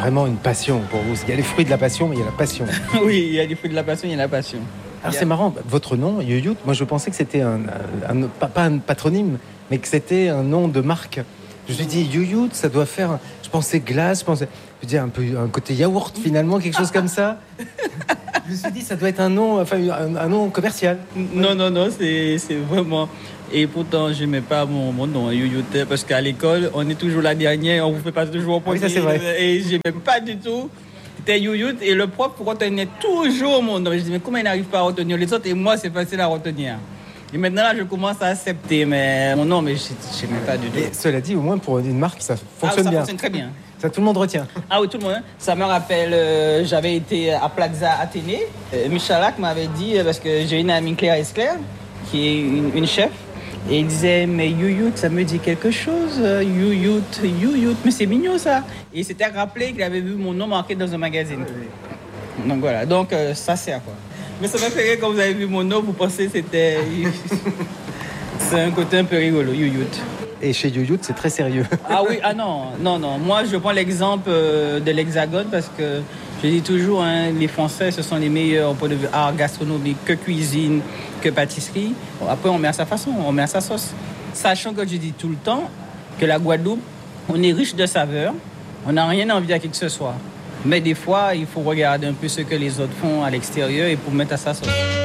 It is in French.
vraiment une passion pour vous. Il y a les fruits de la passion, mais il y a la passion. Oui, il y a les fruits de la passion, il y a la passion. Alors c'est marrant, votre nom, Youyou, moi je pensais que c'était pas un patronyme, mais que c'était un nom de marque. Je me suis dit, Youyou, ça doit faire... Je pensais glace, je veux dire, un peu un côté yaourt finalement, quelque chose comme ça. Je me suis dit, ça doit être un nom, enfin un nom commercial. Non, c'est vraiment... Et pourtant, je n'aimais pas mon nom, Youyou, parce qu'à l'école, on est toujours la dernière, on ne vous fait pas toujours au premier. Oui, ça c'est vrai. Et je n'aimais pas du tout. C'était Youyou, et le prof retenait toujours mon nom. Je dis, mais comment il n'arrive pas à retenir les autres? Et moi, c'est facile à retenir. Et maintenant, là, je commence à accepter mon nom, mais je n'aimais pas du tout. Et cela dit, au moins pour une marque, ça fonctionne bien. Ça fonctionne très bien. Ça, tout le monde retient. Ah oui, tout le monde. Ça me rappelle, j'avais été à Plaza Athénée. Michalak m'avait dit, parce que j'ai une amie Claire Esclair, qui est une chef, et il disait, mais Youyou, ça me dit quelque chose, Youyou, mais c'est mignon ça. Et il s'était rappelé qu'il avait vu mon nom marqué dans un magazine. Donc voilà, donc ça sert quoi. Mais ça m'a fait rire quand vous avez vu mon nom, vous pensez que c'était... C'est un côté un peu rigolo, Youyou. Et chez Youyou, c'est très sérieux. Ah oui, non. Moi, je prends l'exemple de l'Hexagone parce que je dis toujours, les Français, ce sont les meilleurs au point de vue art gastronomique, que cuisine, que pâtisserie. Bon, après, on met à sa façon, on met à sa sauce. Sachant que je dis tout le temps que la Guadeloupe, on est riche de saveurs, on n'a rien envie à qui que ce soit. Mais des fois, il faut regarder un peu ce que les autres font à l'extérieur et pour mettre à sa sauce.